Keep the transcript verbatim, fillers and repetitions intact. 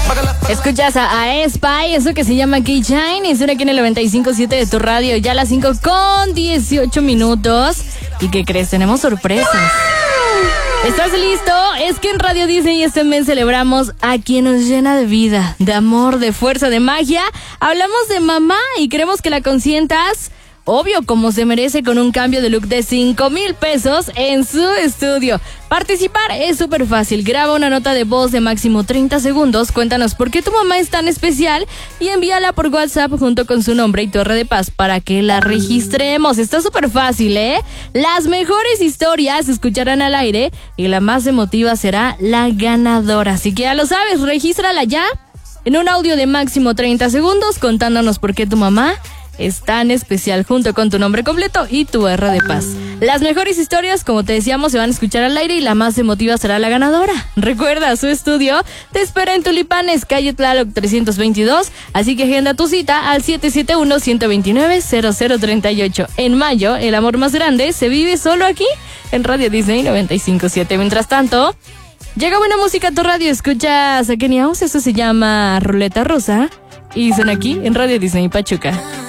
Escuchas a Aespa, eso que se llama K-Shine, y suena aquí en el noventa y cinco punto siete de tu radio, ya a las cinco con dieciocho minutos. ¿Y qué crees? Tenemos sorpresas. ¿Estás listo? Es que en Radio Disney este mes celebramos a quien nos llena de vida, de amor, de fuerza, de magia. Hablamos de mamá y queremos que la consientas, obvio, como se merece, con un cambio de look de cinco mil pesos en su estudio. Participar es súper fácil. Graba una nota de voz de máximo treinta segundos. Cuéntanos por qué tu mamá es tan especial y envíala por WhatsApp junto con su nombre y torre de paz para que la registremos. Está súper fácil, ¿eh? Las mejores historias se escucharán al aire y la más emotiva será la ganadora. Así que ya lo sabes, regístrala ya en un audio de máximo treinta segundos contándonos por qué tu mamá es tan especial, junto con tu nombre completo y tu R de paz. Las mejores historias, como te decíamos, se van a escuchar al aire y la más emotiva será la ganadora. Recuerda, su estudio te espera en Tulipanes, calle Tlaloc trescientos veintidós, así que agenda tu cita al siete siete uno, uno dos nueve, cero cero tres ocho. En mayo, el amor más grande se vive solo aquí, en Radio Disney noventa y cinco punto siete. Mientras tanto, llega buena música a tu radio. Escuchas a Kenny House, eso se llama Ruleta Rusa, y son aquí en Radio Disney Pachuca.